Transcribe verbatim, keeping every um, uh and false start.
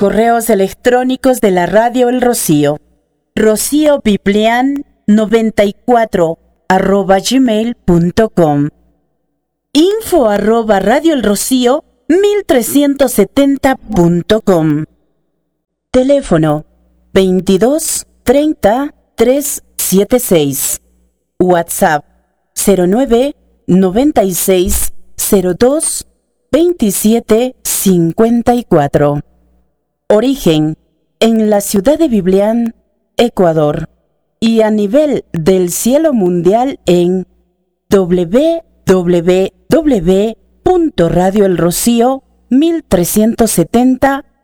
correos electrónicos de la Radio El Rocío. rociobiblian noventa y cuatro arroba gmail punto com, info arroba radioelrocío mil trescientos setenta punto com, teléfono veintidós treinta trescientos setenta y seis, WhatsApp cero nueve noventa y seis cero dos veintisiete cincuenta y cuatro. Origen en la ciudad de Biblián, Ecuador, y a nivel del cielo mundial en doble u doble u doble u punto radio el rocío mil trescientos setenta